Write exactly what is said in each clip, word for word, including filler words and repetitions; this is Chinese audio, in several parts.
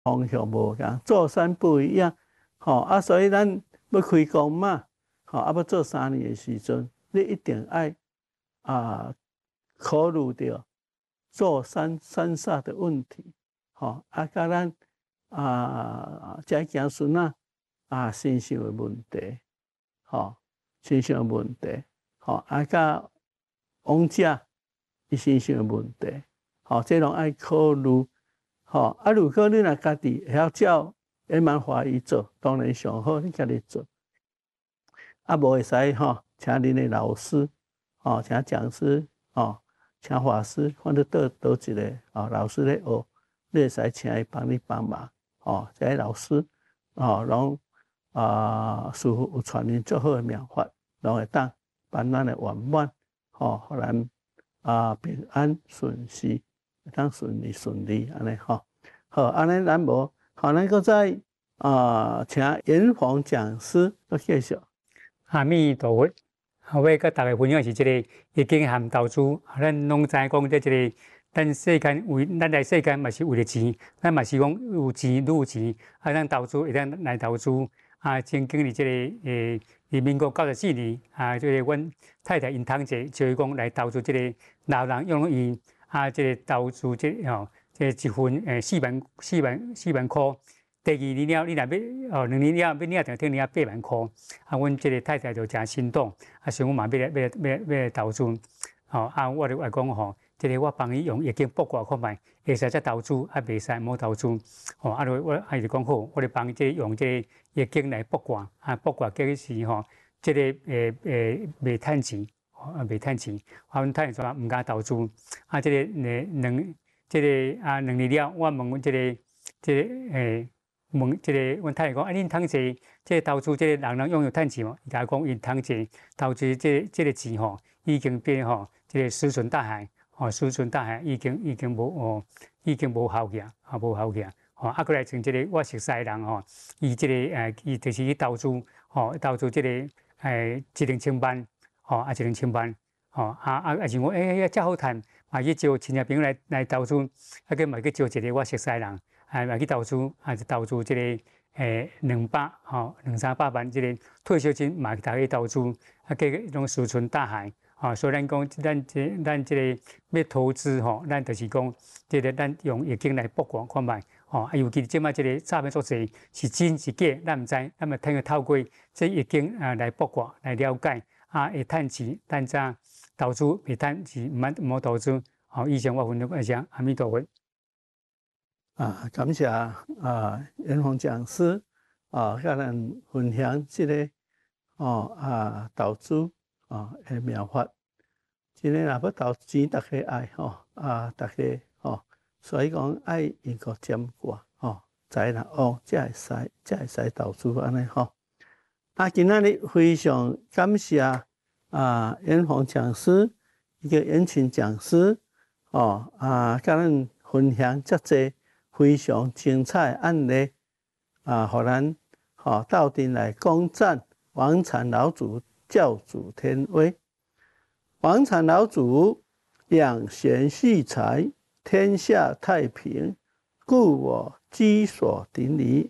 方向无共，做山不一样，吼啊，所以咱要开工嘛，吼啊要做三年的时阵，你一定爱啊考虑到做山山煞的问题，吼啊，甲咱啊遮子孙啊啊身上的问题，吼身上的问题，吼啊甲王者伊身上的问题，吼这拢爱考虑。吼啊！如果你若家己会晓照圆满法医做，当然上好，你家己做。啊，无会使吼，请恁的老师，吼，请讲师，吼，请法师，看你倒倒一个哦，老师咧学，你会使请伊帮你帮忙，吼，这些老师，吼，拢啊，师傅有传人足好的妙法，拢会当帮咱的圆满，吼，互咱啊平安顺遂。当顺利顺利安尼吼，好安尼咱无，好咱搁再啊，请圆皇讲师搁继续。 阿弥陀佛，我要甲大家分享是即个易经含投资，咱拢知影讲，即这个咱世间为咱来世间嘛是为了钱，咱嘛是讲有钱愈有钱，啊，咱投资会当来投资啊，曾经伫即个诶，伫民国九十四年啊，即个阮太太因堂姐就伊讲来投资即个老人养老院。啊，即、这个投资即吼，即、哦这个、一份诶四万四万四万箍。第二年了，你若要哦两年了，要领定听领八万箍。啊，阮即个太太就诚心动，啊，想讲嘛要来要来要来投资。哦，啊，我就话讲吼，即、这个我帮伊用易经卜卦看卖，会使则投资，啊袂使莫投资。哦，啊，我啊就讲好，我就帮伊即个用即个易经来卜卦，啊，卜卦计是吼，即、这个诶诶袂趁钱。啊，袂趁钱，啊，阮太太毋敢投资，啊，即、這個两，即、這個啊两年了，我問阮即、這個，即、這個誒問即、這個，阮太太講，啊，恁通濟即個投資，即個人人擁有趁錢無？伊甲講，伊通濟投資即即個錢吼，已經變吼，即、這個石沉大海，吼、哦，石沉大海已經已經無哦，已經無效嘅，啊，無效嘅，吼，啊，過來像即個我熟悉人吼，伊即個誒，伊就是去投資，吼，投資即個誒一兩千萬。吼、哦，啊，一兩千萬，吼、哦，啊啊啊，像我誒，遮好趁，嘛去招親戚朋友來來投資，啊，佮嘛去招一個我熟悉人，啊，嘛去投資，啊，就投資即、這個誒兩百，吼、哦，兩三百萬，即、這個退休金嘛，大家投資，啊，計種石沉大海，吼、哦，所以咱講，咱即咱即個要投資，吼、哦，咱就是講，即、這個咱用易經來卜卦看賣，吼、哦，啊，尤其即擺即個詐騙作者是真是假，咱毋知，咱嘛通過透過即易經啊來卜卦來了解。啊，會趁錢，但係投資會趁錢，唔好唔好投資。好，以上我分享一下，阿彌陀佛。 啊，感謝啊，圓皇講師啊，甲咱分享即、這個哦啊投資啊嘅妙法。真誒，若要投錢，大家愛吼啊，大家吼，所以講愛一個占卦吼，知啦哦，才會使，才會使投資安尼吼。啊，今仔日非常感謝啊，圓皇講師一個延慶講師哦啊，甲咱分享遮濟非常精彩案例啊，互咱吼鬥陣來攻佔王禪老祖教主天威。王禪老祖養賢蓄才，天下太平，故我居所頂禮。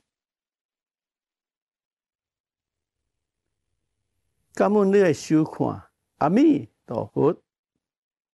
感恩你的收看，阿彌陀佛。